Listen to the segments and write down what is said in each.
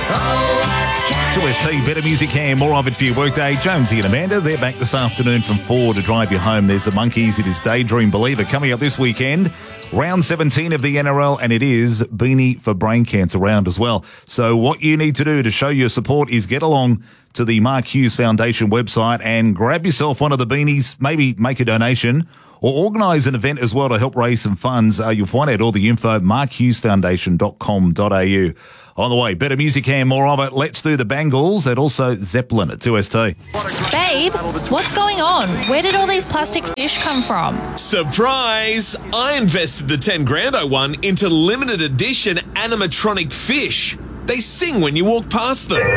2ST, better music and more of it for your workday. Jonesy and Amanda, they're back this afternoon from 4 to drive you home. There's the Monkeys, it is Daydream Believer. Coming up this weekend, round 17 of the NRL, and it is Beanie for Brain Cancer round as well. So what you need to do to show your support is get along to the Mark Hughes Foundation website and grab yourself one of the beanies, maybe make a donation, or organise an event as well to help raise some funds. You'll find out all the info, markhughesfoundation.com.au. On the way, better music and more of it. Let's do the Bangles and also Zeppelin at 2ST. Babe, what's going on? Where did all these plastic fish come from? Surprise! I invested the 10 grand I won into limited edition animatronic fish. They sing when you walk past them.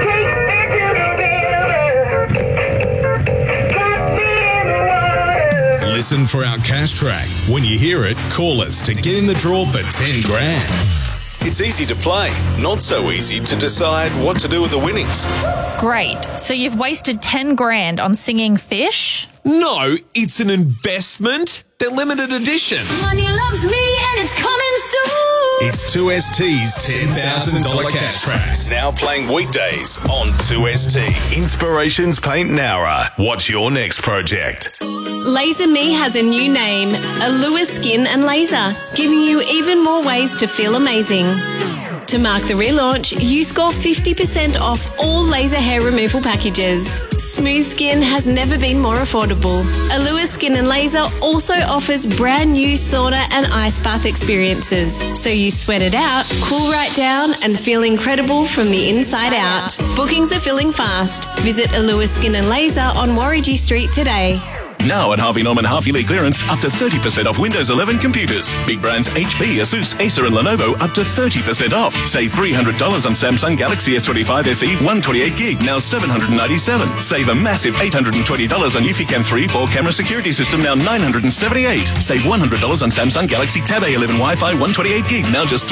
Listen for our cash track. When you hear it, call us to get in the draw for 10 grand. It's easy to play, not so easy to decide what to do with the winnings. Great. So you've wasted 10 grand on singing fish? No, it's an investment. They're limited edition. Money loves me and it's coming soon. It's 2ST's $10,000 cash tracks. Now playing weekdays on 2ST. Inspirations Paint Nowra. What's your next project? Laser Me has a new name, Allure Skin and Laser, giving you even more ways to feel amazing. To mark the relaunch, you score 50% off all laser hair removal packages. Smooth skin has never been more affordable. Allure Skin and Laser also offers brand new sauna and ice bath experiences, so you sweat it out, cool right down, and feel incredible from the inside out. Bookings are filling fast. Visit Allure Skin and Laser on Warringah Street today. Now at Harvey Norman half-yearly clearance, up to 30% off Windows 11 computers. Big brands HP, Asus, Acer and Lenovo up to 30% off. Save $300 on Samsung Galaxy S25 FE 128GB, now $797. Save a massive $820 on Eufy 3 4-camera security system, now $978. Save $100 on Samsung Galaxy Tab A11 Wi-Fi 128GB, now just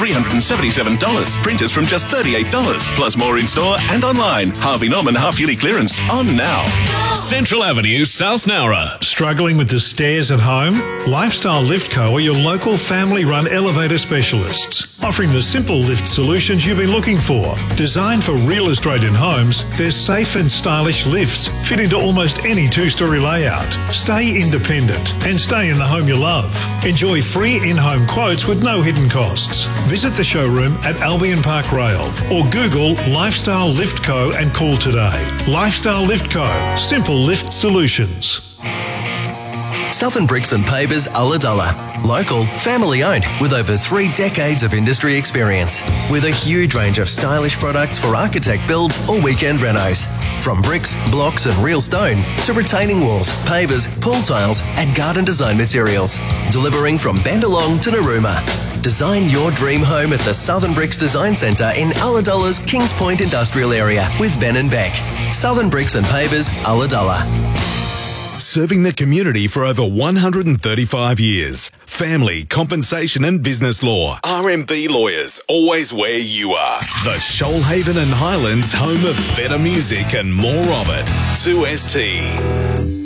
$377. Printers from just $38. Plus more in-store and online. Harvey Norman half-yearly clearance on now. Central Avenue, South Nowra. Struggling with the stairs at home? Lifestyle Lift Co. are your local family-run elevator specialists, offering the simple lift solutions you've been looking for. Designed for real Australian homes, their safe and stylish lifts fit into almost any two-storey layout. Stay independent and stay in the home you love. Enjoy free in-home quotes with no hidden costs. Visit the showroom at Albion Park Rail or Google Lifestyle Lift Co. and call today. Lifestyle Lift Co. Simple lift solutions. Southern Bricks and Pavers Ulladulla. Local, family owned, with over 3 decades of industry experience. With a huge range of stylish products for architect builds or weekend renos. From bricks, blocks and real stone to retaining walls, pavers, pool tiles and garden design materials. Delivering from Bendalong to Narooma. Design your dream home at the Southern Bricks Design Centre in Ulladulla's Kings Point Industrial Area with Ben and Beck. Southern Bricks and Pavers Ulladulla. Serving the community for over 135 years. Family, compensation and business law. RMB Lawyers, always where you are. The Shoalhaven and Highlands home of better music and more of it. 2ST.